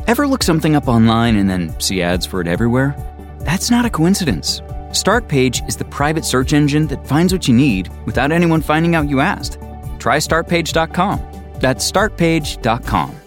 Ever look something up online and then see ads for it everywhere? That's not a coincidence. Startpage is the private search engine that finds what you need without anyone finding out you asked. Try Startpage.com. That's Startpage.com.